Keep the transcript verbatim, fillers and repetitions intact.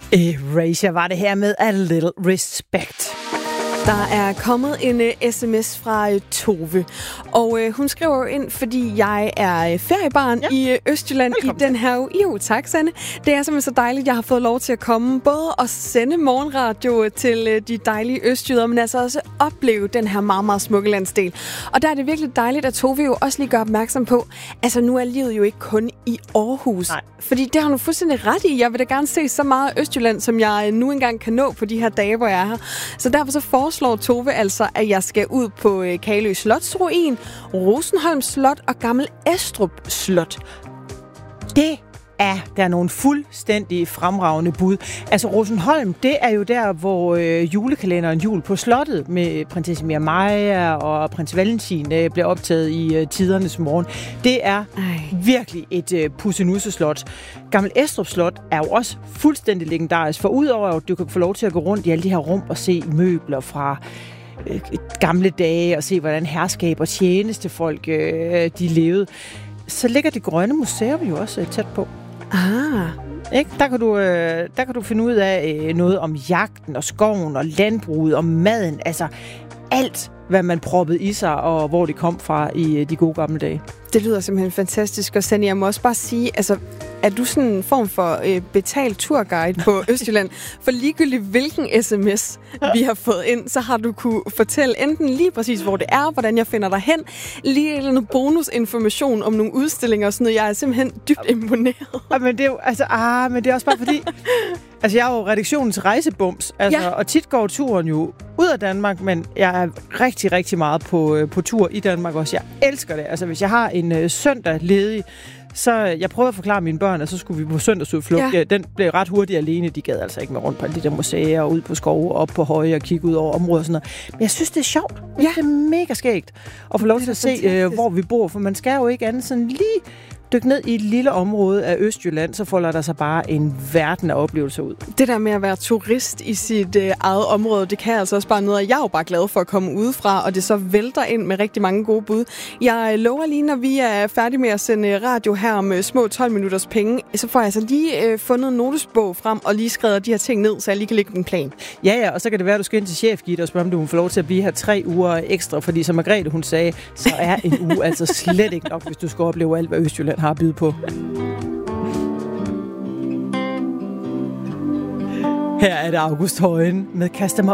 Erasure var det her med A Little Respect. Der er kommet en uh, sms fra uh, Tove, og uh, hun skriver ind, fordi jeg er uh, feriebarn ja. i uh, Østjylland Velkommen. i den her uge. Jo, tak, Sanne. Det er simpelthen så dejligt, jeg har fået lov til at komme, både at sende morgenradio til uh, de dejlige østjyder, men altså også opleve den her meget, meget smukke landsdel. Og der er det virkelig dejligt, at Tove jo også lige gør opmærksom på, altså nu er livet jo ikke kun i Aarhus. Nej. Fordi det har hun fuldstændig ret i. Jeg vil da gerne se så meget Østjylland, som jeg nu engang kan nå på de her dage, hvor jeg er her. Så derfor så foreslår Tove altså, at jeg skal ud på øh, Kalø Slotsruin, Rosenholm Slot og Gammel Estrup Slot. Det er der nogle fuldstændig fremragende bud. Altså Rosenholm, det er jo der, hvor øh, julekalenderen Jul på Slottet med prinsesse Maja og prins Valentin øh, bliver optaget i øh, tidernes morgen. Det er Ej. virkelig et øh, pussenusseslot. Gammel Estrup Slot er jo også fuldstændig legendarisk, for udover at du kan få lov til at gå rundt i alle de her rum og se møbler fra øh, gamle dage og se, hvordan herskab og tjenestefolk øh, de levede, så ligger det Grønne Museum jo også øh, tæt på. Ah, ikke? Der kan du øh, der kan du finde ud af øh, noget om jagten og skoven og landbruget og maden, altså alt hvad man proppede i sig og hvor det kom fra i øh, de gode gamle dage. Det lyder simpelthen fantastisk, og Sanne, jeg må også bare sige, altså, er du sådan en form for øh, betalt turguide på Østjylland? For ligegyldigt hvilken sms vi har fået ind, så har du kunne fortælle enten lige præcis, hvor det er, hvordan jeg finder dig hen, lige en eller anden bonusinformation om nogle udstillinger og sådan noget. Jeg er simpelthen dybt imponeret. Ja, men det er jo, altså, ah, men det er også bare fordi, altså jeg er jo redaktionens rejsebums, altså, ja. og tit går turen jo ud af Danmark, men jeg er rigtig, rigtig meget på, øh, på tur i Danmark også. Jeg elsker det. Altså hvis jeg har en øh, søndag ledig, så jeg prøvede at forklare mine børn, at så skulle vi på søndagsudflugt. Ja. Den blev ret hurtigt alene. De gad altså ikke med rundt på de der museer og ud på skove og op på høje og kigge ud over områder og sådan noget. Men jeg synes, det er sjovt. Ja. Det er mega skægt at få lov til at se, øh, hvor vi bor. For man skal jo ikke andet sådan lige dykke ned i et lille område af Østjylland, så folder der sig bare en verden af oplevelser ud. Det der med at være turist i sit øh, eget område, det kan altså også bare noget, og jeg er jo bare glad for at komme udefra, og det så vælter ind med rigtig mange gode bud. Jeg lover lige, når vi er færdige med at sende radio her om øh, små tolv minutters penge, så får jeg altså lige øh, fundet en notesbog frem, og lige skrevet de her ting ned, så jeg lige kan lægge en plan. Ja, ja, og så kan det være, at du skal ind til chef Gitte og spørge, om du får lov til at blive her tre uger ekstra, fordi som Margrethe, hun sagde, så er en uge altså slet ikke nok, hvis du skal opleve alt, hvad Østjylland har at byde på. Her er det August Højen med Kaster mig